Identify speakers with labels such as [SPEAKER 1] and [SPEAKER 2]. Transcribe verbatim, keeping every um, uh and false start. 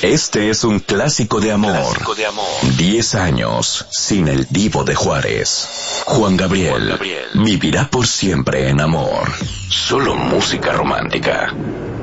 [SPEAKER 1] Este es un clásico de amor.
[SPEAKER 2] Clásico de amor.
[SPEAKER 1] Diez años sin el Divo de Juárez. Juan Gabriel,
[SPEAKER 2] Juan Gabriel
[SPEAKER 1] vivirá por siempre en amor. Solo música romántica.